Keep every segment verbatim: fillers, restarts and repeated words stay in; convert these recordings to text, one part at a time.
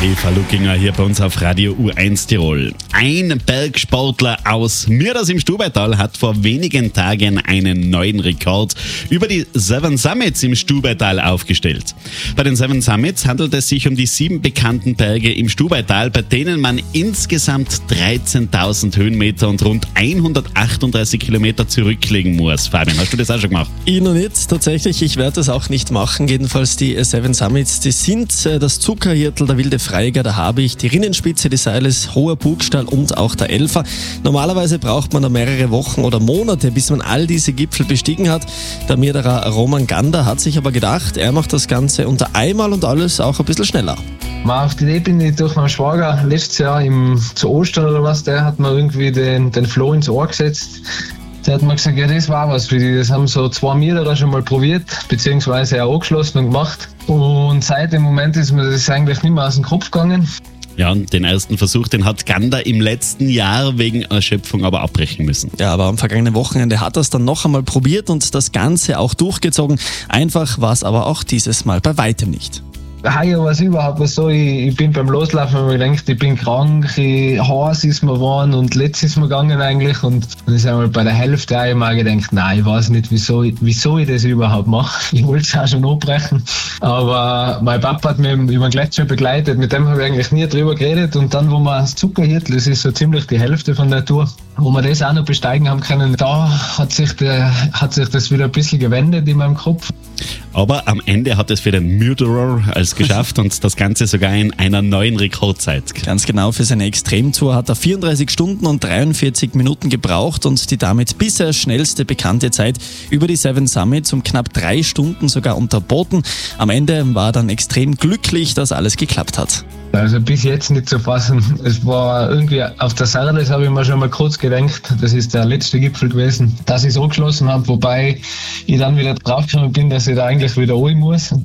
Eva Luckinger hier bei uns auf Radio U eins Tirol. Ein Bergsportler aus Myrders im Stubaital hat vor wenigen Tagen einen neuen Rekord über die Seven Summits im Stubaital aufgestellt. Bei den Seven Summits handelt es sich um die sieben bekannten Berge im Stubaital, bei denen man insgesamt dreizehntausend Höhenmeter und rund hundertachtunddreißig Kilometer zurücklegen muss. Fabian, hast du das auch schon gemacht? Ich noch nicht, tatsächlich. Ich werde das auch nicht machen. Jedenfalls die Seven Summits, die sind das Zuckerhirtel, der Wilde Freiger, da habe ich die Rinnenspitze des Seiles, Hoher Burgstall und auch der Elfer. Normalerweise braucht man da mehrere Wochen oder Monate, bis man all diese Gipfel bestiegen hat. Der Myrderer Roman Gander hat sich aber gedacht, er macht das Ganze unter einmal und alles auch ein bisschen schneller. Mal auf die Idee bin ich durch meinen Schwager letztes Jahr im, zu Ostern oder was, der hat mir irgendwie den, den Floh ins Ohr gesetzt. Der hat mir gesagt, ja, das war was für die. Das haben so zwei Myrderer schon mal probiert, beziehungsweise auch angeschlossen und gemacht. Und seit dem Moment ist mir das eigentlich nicht mehr aus dem Kopf gegangen. Ja, und den ersten Versuch, den hat Gander im letzten Jahr wegen Erschöpfung aber abbrechen müssen. Ja, aber am vergangenen Wochenende hat er es dann noch einmal probiert und das Ganze auch durchgezogen. Einfach war es aber auch dieses Mal bei weitem nicht. Heuer war es überhaupt was so, ich, ich bin beim Loslaufen mir gedacht, ich bin krank, ich, heiß ist mir geworden und letzt ist mir gegangen eigentlich und dann ist einmal bei der Hälfte auch immer gedacht, nein, ich weiß nicht, wieso, wieso ich das überhaupt mache. Ich wollte es auch schon abbrechen, aber mein Papa hat mich über den Gletscher begleitet, mit dem habe ich eigentlich nie drüber geredet und dann, wo man das Zuckerhirtel, das ist so ziemlich die Hälfte von der Tour, wo wir das auch noch besteigen haben können, da hat sich, der, hat sich das wieder ein bisschen gewendet in meinem Kopf. Aber am Ende hat es für den Myrderer als geschafft und das Ganze sogar in einer neuen Rekordzeit. Ganz genau, für seine Extremtour hat er vierunddreißig Stunden und dreiundvierzig Minuten gebraucht und die damit bisher schnellste bekannte Zeit über die Seven Summits um knapp drei Stunden sogar unterboten. Am Ende war er dann extrem glücklich, dass alles geklappt hat. Also bis jetzt nicht zu fassen. Es war irgendwie auf der Sardes, habe ich mir schon mal kurz gedacht, das ist der letzte Gipfel gewesen, dass ich es angeschlossen habe, wobei ich dann wieder draufgekommen bin, dass ich da eigentlich wieder rein muss.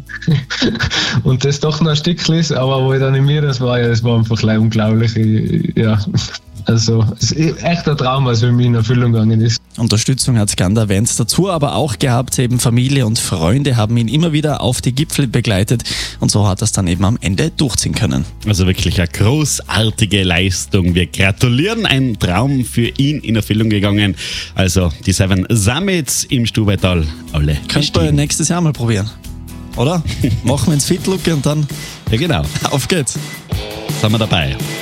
Und das doch noch ein Stückchen ist, aber wo ich dann in mir das war, ja, das war einfach unglaublich. Ich, ja. Also es ist echt ein Traum, was für mich in Erfüllung gegangen ist. Unterstützung hat Gander erwähnt, dazu aber auch gehabt, eben Familie und Freunde haben ihn immer wieder auf die Gipfel begleitet und so hat er es dann eben am Ende durchziehen können. Also wirklich eine großartige Leistung. Wir gratulieren, ein Traum für ihn in Erfüllung gegangen. Also die Seven Summits im Stubaital, alle. Könnt ihr nächstes Jahr mal probieren, oder? Machen wir ins Fitlucke und dann ja genau, auf geht's. sind wir dabei.